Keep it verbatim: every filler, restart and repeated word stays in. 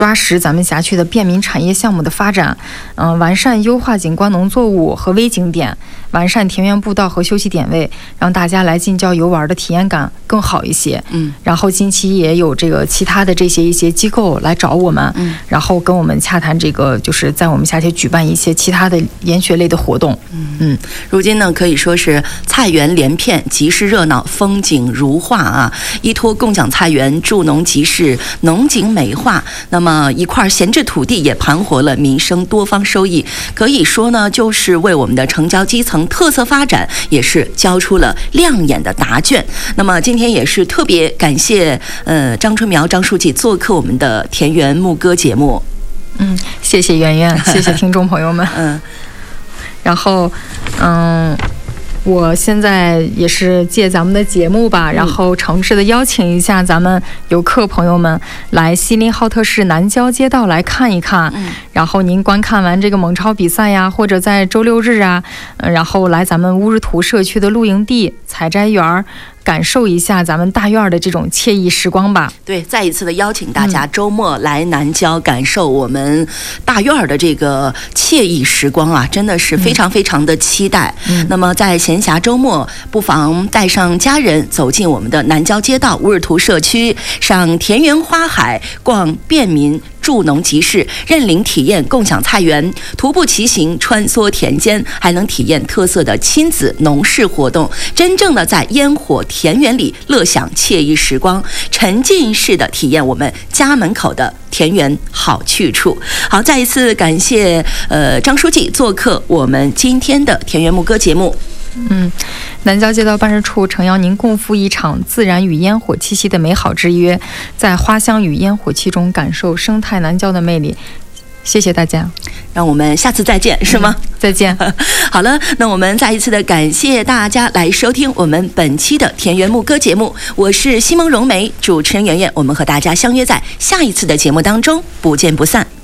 抓实咱们辖区的便民产业项目的发展，嗯、呃，完善优化景观农作物和微景点，完善田园步道和休息点位，让大家来近郊游玩的体验感更好一些。 嗯， 然后近期也有这个其他的这些一些机构来找我们， 嗯， 然后跟我们洽谈这个，就是在我们辖区举办一些其他的研学类的活动。 嗯嗯，如今呢可以说是菜园连片，集市热闹，风景如画啊！依托共享菜园，助农集市，农景美化。那么一块闲置土地也盘活了民生多方收益，可以说呢，就是为我们的城郊基层特色发展也是交出了亮眼的答卷。那么今天也是特别感谢呃张春苗张书记做客我们的田园牧歌节目。 嗯，谢谢圆圆，谢谢听众朋友们。 嗯， 然后嗯。我现在也是借咱们的节目吧，然后诚挚的邀请一下咱们游客朋友们来锡林浩特市南郊街道来看一看。 嗯， 然后您观看完这个蒙超比赛呀，或者在周六日啊，嗯，然后来咱们乌日图社区的露营地、采摘园，感受一下咱们大院的这种惬意时光吧。 对，再一次的邀请大家周末来南郊感受我们大院的这个惬意时光啊，真的是非常非常的期待。 嗯， 那么在闲暇周末，不妨带上家人走进我们的南郊街道乌日图社区，赏田园花海，逛便民助农集市，认领体验共享菜园，徒步骑行穿梭田间，还能体验特色的亲子农事活动，真正的在烟火田园里乐享惬意时光，沉浸式的体验我们家门口的田园好去处。好，再一次感谢呃张书记做客我们今天的田园牧歌节目。 嗯，南郊街道办事处诚邀您共赴一场自然与烟火气息的美好之约，在花香与烟火气中感受生态南郊的魅力。谢谢大家， 让我们下次再见，是吗？ 嗯，再见。 好了，那我们再一次的感谢大家来收听我们本期的田园牧歌节目，我是西蒙蓉梅，主持人圆圆，我们和大家相约在下一次的节目当中，不见不散。